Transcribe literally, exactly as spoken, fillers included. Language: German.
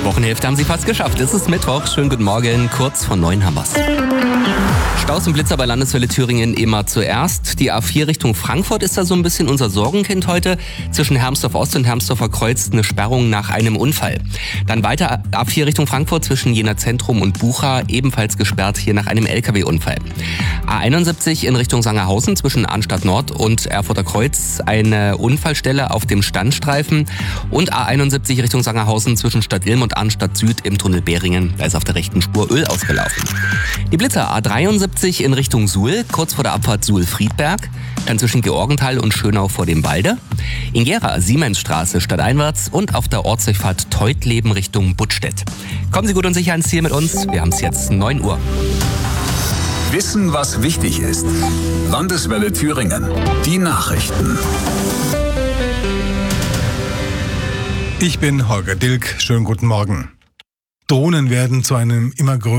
Wochenhälfte haben Sie fast geschafft. Es ist Mittwoch. Schönen guten Morgen. Kurz vor neun haben wir's. Staus und Blitzer bei Landeswelle Thüringen immer zuerst. Die A vier Richtung Frankfurt ist da so ein bisschen unser Sorgenkind heute. Zwischen Hermsdorf Ost und Hermsdorfer Kreuz eine Sperrung nach einem Unfall. Dann weiter A vier Richtung Frankfurt zwischen Jena Zentrum und Bucha, ebenfalls gesperrt hier nach einem L K W-Unfall. A einundsiebzig in Richtung Sangerhausen zwischen Arnstadt Nord und Erfurter Kreuz eine Unfallstelle auf dem Standstreifen. Und A einundsiebzig Richtung Sangerhausen zwischen Stadt Ilm und Arnstadt Süd im Tunnel Beringen. Da ist auf der rechten Spur Öl ausgelaufen. Die Blitzer A dreiundsiebzig in Richtung Suhl, kurz vor der Abfahrt Suhl-Friedberg, dann zwischen Georgenthal und Schönau vor dem Walde. In Gera Siemensstraße stadteinwärts und auf der Ortsdurchfahrt Teutleben Richtung Buttstedt. Kommen Sie gut und sicher ans Ziel mit uns. Wir haben es jetzt neun Uhr. Wissen, was wichtig ist. Landeswelle Thüringen. Die Nachrichten. Ich bin Holger Dilk. Schönen guten Morgen. Drohnen werden zu einem immer größeren